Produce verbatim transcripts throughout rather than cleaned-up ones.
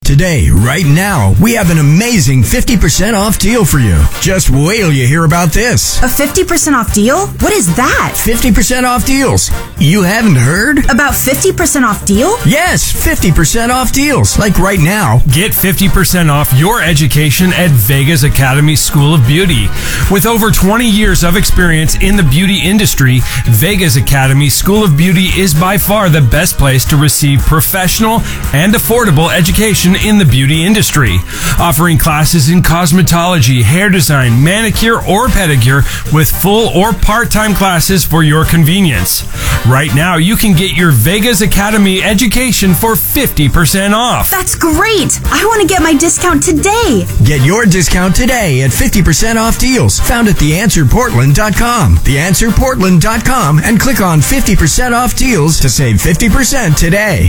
Today, right now, we have an amazing fifty percent off deal for you. Just wait till you hear about this. A fifty percent off deal? What is that? fifty percent off deals. You haven't heard? About fifty percent off deal? Yes, fifty percent off deals. Like right now. Get fifty percent off your education at Vegas Academy School of Beauty. With over twenty years of experience in the beauty industry, Vegas Academy School of Beauty is by far the best place to receive professional and affordable education in the beauty industry, offering classes in cosmetology, hair design, manicure, or pedicure with full or part-time classes for your convenience. Right now, you can get your Vegas Academy education for fifty percent off. That's great! I want to get my discount today. Get your discount today at fifty percent off deals found at the answer portland dot com. the answer portland dot com and click on fifty percent off deals to save fifty percent today.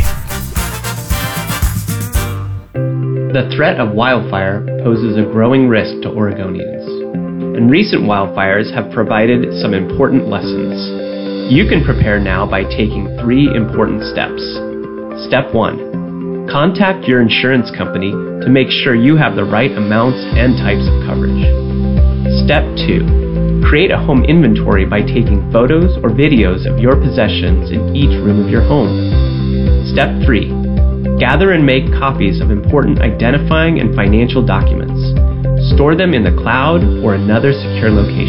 The threat of wildfire poses a growing risk to Oregonians, and recent wildfires have provided some important lessons. You can prepare now by taking three important steps. Step one, contact your insurance company to make sure you have the right amounts and types of coverage. Step two, create a home inventory by taking photos or videos of your possessions in each room of your home. Step three, gather and make copies of important identifying and financial documents. Store them in the cloud or another secure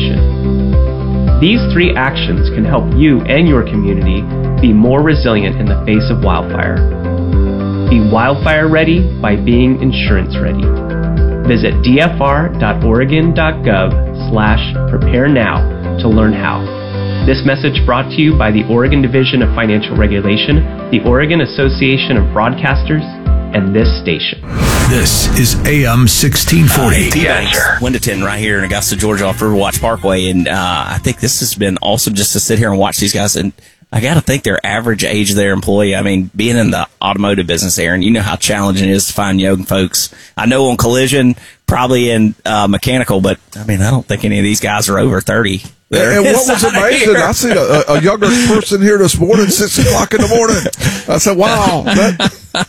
location. These three actions can help you and your community be more resilient in the face of wildfire. Be wildfire ready by being insurance ready. Visit d f r dot oregon dot gov slash prepare now to learn how. This message brought to you by the Oregon Division of Financial Regulation, the Oregon Association of Broadcasters, and this station. This is A M sixteen forty. The Answer. Window ten right here in Augusta, Georgia, off Riverwatch Parkway. And uh, I think this has been awesome just to sit here and watch these guys. And I got to think their average age of their employee, I mean, being in the automotive business, Aaron, you know how challenging it is to find young folks. I know on collision, probably in uh, mechanical, but I mean, I don't think any of these guys are over thirty. And what was amazing, here. I seen a, a younger person here this morning, six o'clock in the morning. I said, wow. That,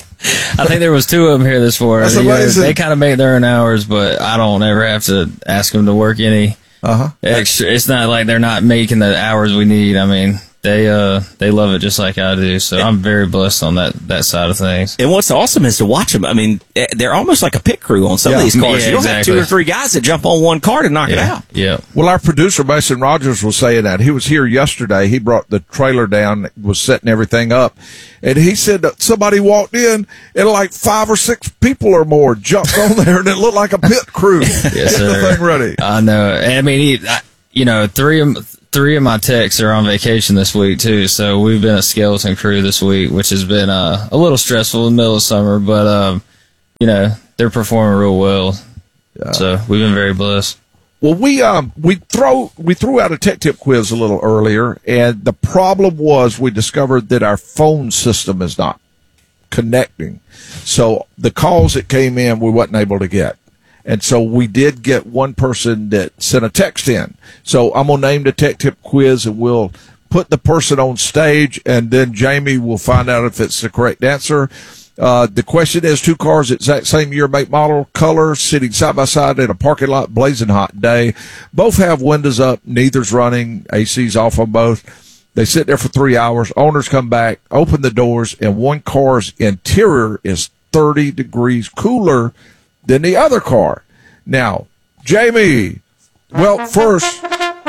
I think there was two of them here this morning. That's amazing. They kind of make their own hours, but I don't ever have to ask them to work any uh-huh. extra. It's not like they're not making the hours we need. I mean, they uh they love it just like I do. So I'm very blessed on that that side of things. And what's awesome is to watch them. I mean, they're almost like a pit crew on some yeah. of these cars. Yeah, you don't exactly. have two or three guys that jump on one car to knock yeah. it out. Yeah. Well, our producer, Mason Rogers, was saying that. He was here yesterday. He brought the trailer down, was setting everything up. And he said that somebody walked in and like five or six people or more jumped on there and it looked like a pit crew. Yes, Get sir. the thing ready. I know. I mean, he, I, you know, three of Three of my techs are on vacation this week, too, so we've been a skeleton crew this week, which has been uh, a little stressful in the middle of summer, but, um, you know, they're performing real well, yeah. So we've been very blessed. Well, we um we throw we threw out a tech tip quiz a little earlier, and the problem was we discovered that our phone system is not connecting, so the calls that came in we wasn't able to get. And so we did get one person that sent a text in. So I'm going to name the tech tip quiz and we'll put the person on stage and then Jamie will find out if it's the correct answer. Uh, the question is two cars, exact same year, make, model, color, sitting side by side in a parking lot, blazing hot day. Both have windows up. Neither's running. A C's off on both. They sit there for three hours. Owners come back, open the doors, and one car's interior is thirty degrees cooler than the other car. Now, Jamie, well, first,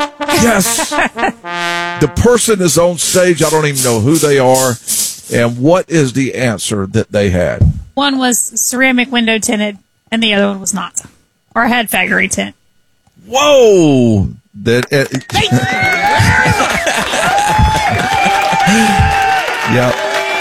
yes, the person is on stage. I don't even know who they are. And what is the answer that they had? One was ceramic window tinted, and the other one was not. Or had factory tint. Whoa! That. Uh, yep.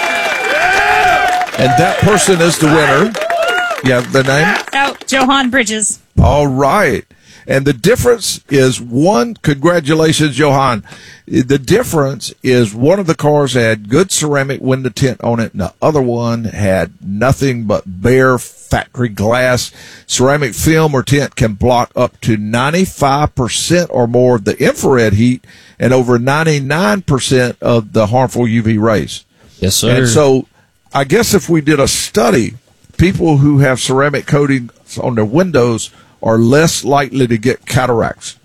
And that person is the winner. You have the name? Oh, Johan Bridges. All right. And the difference is one, congratulations, Johan. The difference is one of the cars had good ceramic window tint on it, and the other one had nothing but bare factory glass. Ceramic film or tint can block up to ninety-five percent or more of the infrared heat and over ninety-nine percent of the harmful U V rays. Yes, sir. And so I guess if we did a study people who have ceramic coating on their windows are less likely to get cataracts.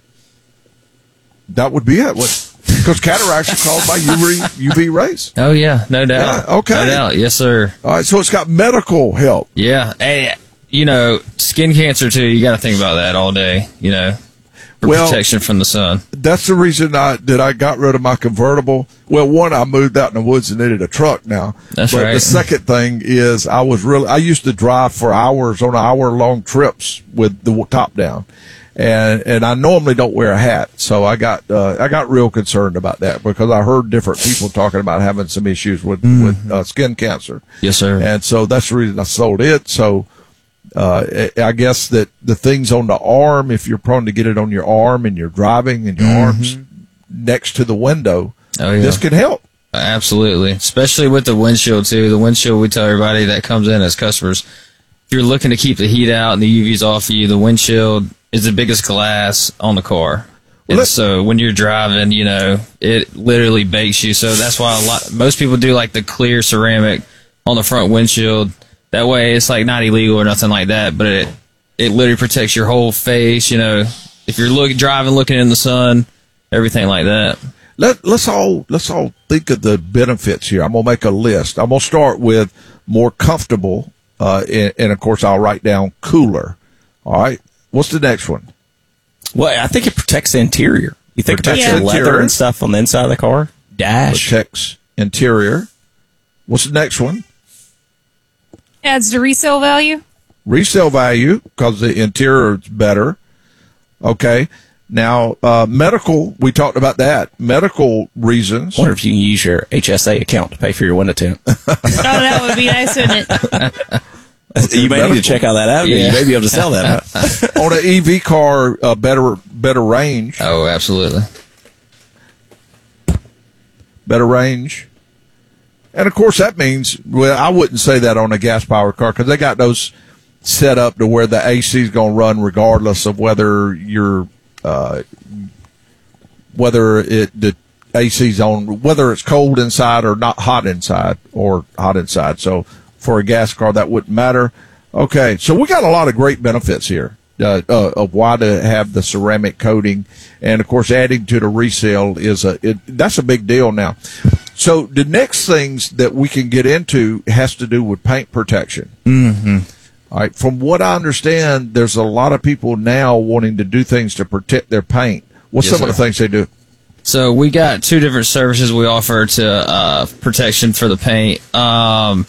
That would be it. Because cataracts are caused by U V, U V rays. Oh, yeah, no doubt. Yeah, okay. No doubt. Yes, sir. All right, so it's got medical help. Yeah. Hey, you know, skin cancer, too, you got to think about that all day, you know, for Well, protection from the sun. That's the reason I, that I got rid of my convertible. Well, one, I moved out in the woods and needed a truck now. That's but right. The second thing is I was really, I used to drive for hours on hour long trips with the top down. And, and I normally don't wear a hat. So I got, uh, I got real concerned about that because I heard different people talking about having some issues with, Mm. with, uh, skin cancer. Yes, sir. And so that's the reason I sold it. So, Uh, I guess that the things on the arm, if you're prone to get it on your arm and you're driving and your Mm-hmm. arms next to the window, Oh, yeah. this can help. Absolutely. Especially with the windshield, too. The windshield, we tell everybody that comes in as customers, if you're looking to keep the heat out and the U V's off of you, the windshield is the biggest glass on the car. Well, And so when you're driving, you know, it literally bakes you. So that's why a lot, most people do like the clear ceramic on the front windshield. That way it's like not illegal or nothing like that, but it, it literally protects your whole face. You know, if you're look, driving, looking in the sun, everything like that. Let, let's all, let's all think of the benefits here. I'm going to make a list. I'm going to start with more comfortable, uh, and, and of course I'll write down cooler. All right. What's the next one? Well, I think it protects the interior. You think Protects about the the leather interior. and stuff on the inside of the car? Dash. Protects interior. What's the next one? Adds to resale value. Resale value because the interior is better. Okay. Now, uh, medical, we talked about that. Medical reasons. I wonder if you can use your H S A account to pay for your window tint. Oh, that would be nice, wouldn't it? You may medical. need to check out that out. Yeah. You may be able to sell that. Huh? On an E V car, uh, better better range. Oh, absolutely. Better range. And of course, that means, well, I wouldn't say that on a gas powered car because they got those set up to where the A C is going to run regardless of whether you're, uh, whether it, the A C's on, whether it's cold inside or not hot inside or hot inside. So for a gas car, that wouldn't matter. Okay. So we got a lot of great benefits here. Uh, uh, of why to have the ceramic coating, and of course, adding to the resale is a it, that's a big deal now. So the next things that we can get into has to do with paint protection. Mm-hmm. All right, from what I understand, there's a lot of people now wanting to do things to protect their paint. What's Yes, some of sir. the things they do? So we got two different services we offer to uh, protection for the paint. Um,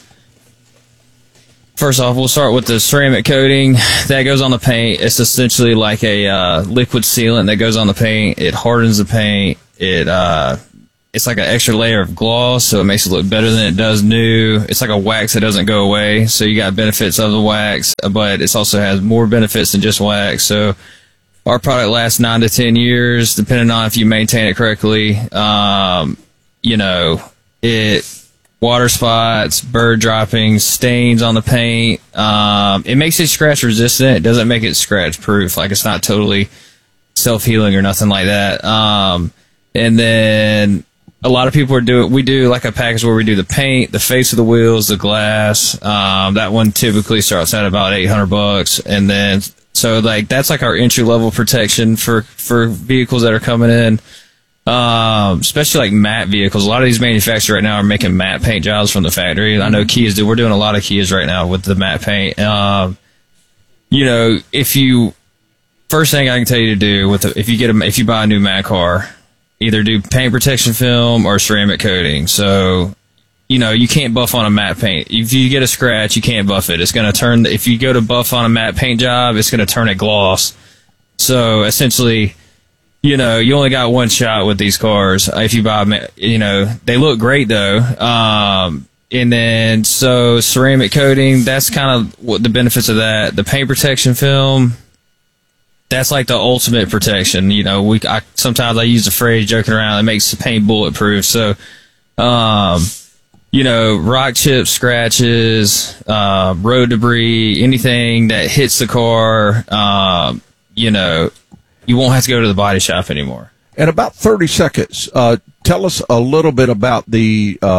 first off, we'll start with the ceramic coating that goes on the paint. It's essentially like a uh, liquid sealant that goes on the paint. It hardens the paint. It uh, it's like an extra layer of gloss, so it makes it look better than it does new. It's like a wax that doesn't go away, so you got benefits of the wax, but it also has more benefits than just wax. So our product lasts nine to ten years, depending on if you maintain it correctly. Um, you know, it water spots, bird droppings, stains on the paint. Um, it makes it scratch resistant. It doesn't make it scratch proof. Like it's not totally self healing or nothing like that. Um, and then a lot of people are doing. We do like a package where we do the paint, the face of the wheels, the glass. Um, that one typically starts at about eight hundred bucks, and then. So like that's like our entry level protection for, for vehicles that are coming in, um, especially like matte vehicles. A lot of these manufacturers right now are making matte paint jobs from the factory. I know Kias do. We're doing a lot of Kias right now with the matte paint. Um, you know, if you first thing I can tell you to do with the, if you get a if you buy a new matte car, either do paint protection film or ceramic coating. So. You know, you can't buff on a matte paint. If you get a scratch, you can't buff it. It's going to turn, if you go to buff on a matte paint job, it's going to turn it gloss. So essentially, you know, you only got one shot with these cars. If you buy, you know, they look great though. Um, and then, so ceramic coating, that's kind of what the benefits of that. The paint protection film, that's like the ultimate protection. You know, we, I, sometimes I use the phrase joking around, it makes the paint bulletproof. So, um, you know, rock chips, scratches, uh, road debris, anything that hits the car, um, you know, you won't have to go to the body shop anymore. In about thirty seconds, uh, tell us a little bit about the uh,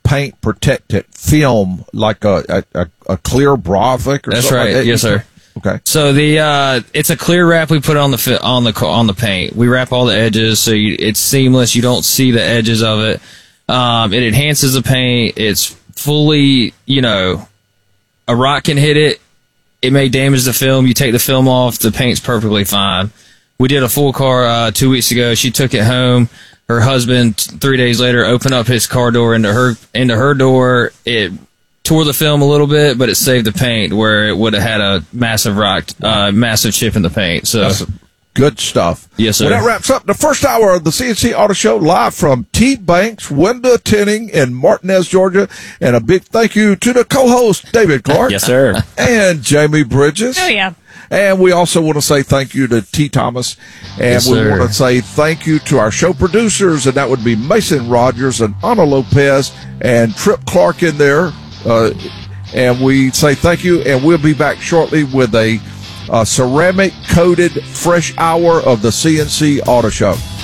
paint protectant film, like a a, a clear Bravik or That's something right. like that? Yes, sir. Okay. So the uh, it's a clear wrap we put on the fi- on the on the paint. We wrap all the edges so you, it's seamless. You don't see the edges of it. Um, it enhances the paint. It's fully, you know, a rock can hit it. It may damage the film. You take the film off, the paint's perfectly fine. We did a full car uh, two weeks ago. She took it home. Her husband, three days later, opened up his car door into her into her door. It tore the film a little bit, but it saved the paint where it would have had a massive rock, uh, massive chip in the paint. So That's good stuff. Yes, sir. Well, that wraps up the first hour of the C N C Auto Show, live from T Banks Window Tinting in Martinez, Georgia. And a big thank you to the co-host, David Clark. Yes, sir. And Jamie Bridges. Oh, yeah. And we also want to say thank you to T. Thomas. And Yes, we sir. want to say thank you to our show producers, and that would be Mason Rogers and Ana Lopez and Trip Clark in there. Uh, and we say thank you, and we'll be back shortly with a uh, ceramic-coated fresh hour of the C N C Auto Show.